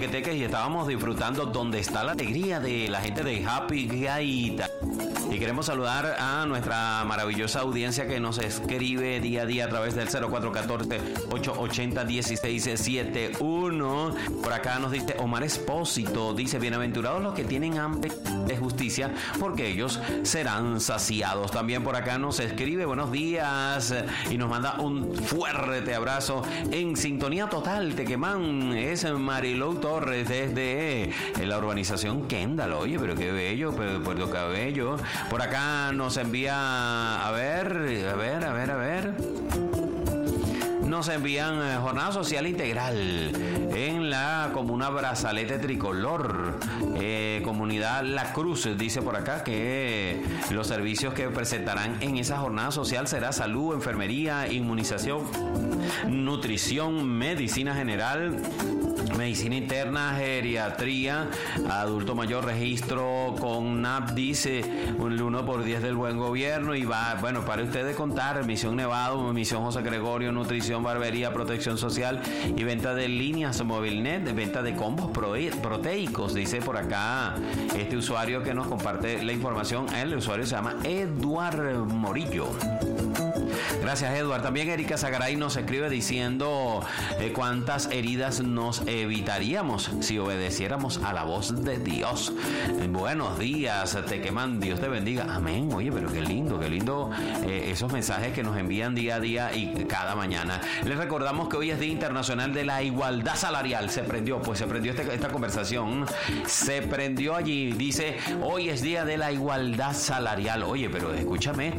Teques y estábamos disfrutando donde está la alegría de la gente de Happy Gaita. Y queremos saludar a nuestra maravillosa audiencia que nos escribe día a día a través del 0414-880-1671. Por acá nos dice Omar Espósito, dice: bienaventurados los que tienen hambre de justicia, porque ellos serán saciados. También por acá nos escribe buenos días y nos manda un fuerte abrazo en sintonía total. Tequemán, es Marilou Torres desde la urbanización Kendall. Oye, pero qué bello, Puerto Cabello. Por acá nos envía, a ver. Nos envían jornada social integral en la comuna Brazalete Tricolor, comunidad La Cruz. Dice por acá que los servicios que presentarán en esa jornada social será salud, enfermería, inmunización, nutrición, medicina general, medicina interna, geriatría, adulto mayor, registro con NAP, dice un 1x10 del buen gobierno. Y va, bueno, para ustedes contar, Misión Nevado, Misión José Gregorio, nutrición, barbería, protección social y venta de líneas Movilnet, venta de combos proteicos. Dice por acá este usuario que nos comparte la información. El usuario se llama Eduard Morillo. Gracias, Edward. También Erika Zagaray nos escribe diciendo cuántas heridas nos evitaríamos si obedeciéramos a la voz de Dios. Buenos días, Tequemán. Dios te bendiga. Amén. Oye, pero qué lindo esos mensajes que nos envían día a día y cada mañana. Les recordamos que hoy es Día Internacional de la Igualdad Salarial. Se prendió esta conversación. Se prendió allí. Dice, hoy es Día de la Igualdad Salarial. Oye, pero escúchame.